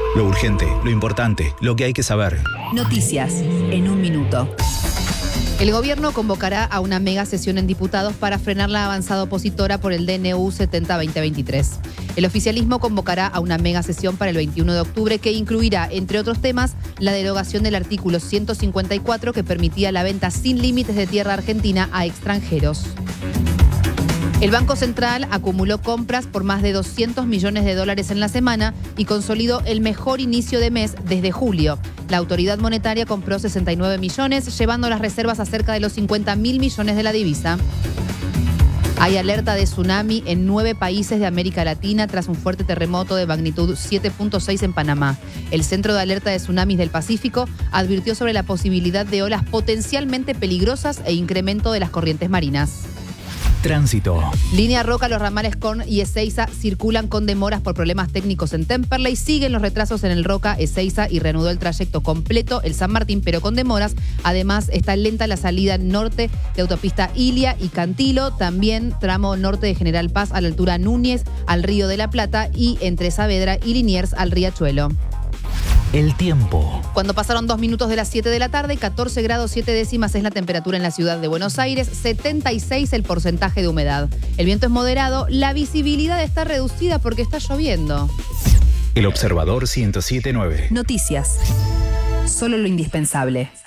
Lo urgente, lo importante, lo que hay que saber. Noticias en un minuto. El gobierno convocará a una mega sesión en diputados para frenar la avanzada opositora por el DNU 70-2023. El oficialismo convocará a una mega sesión para el 21 de octubre que incluirá, entre otros temas, la derogación del artículo 154 que permitía la venta sin límites de tierra argentina a extranjeros. El Banco Central acumuló compras por más de $200 millones en la semana y consolidó el mejor inicio de mes desde julio. La autoridad monetaria compró 69 millones, llevando las reservas a cerca de los 50.000 millones de la divisa. Hay alerta de tsunami en 9 países de América Latina tras un fuerte terremoto de magnitud 7.6 en Panamá. El Centro de Alerta de Tsunamis del Pacífico advirtió sobre la posibilidad de olas potencialmente peligrosas e incremento de las corrientes marinas. Tránsito. Línea Roca, los ramales Corn y Ezeiza circulan con demoras por problemas técnicos en Temperley. Siguen los retrasos en el Roca, Ezeiza y reanudó el trayecto completo el San Martín, pero con demoras. Además, está lenta la salida norte de autopista Ilia y Cantilo. También tramo norte de General Paz a la altura Núñez, al Río de la Plata y entre Saavedra y Liniers al Riachuelo. El tiempo. Cuando pasaron 2 minutos de las 7 de la tarde, 14 grados 7 décimas es la temperatura en la ciudad de Buenos Aires, 76 el porcentaje de humedad. El viento es moderado, la visibilidad está reducida porque está lloviendo. El Observador 107.9. Noticias. Solo lo indispensable.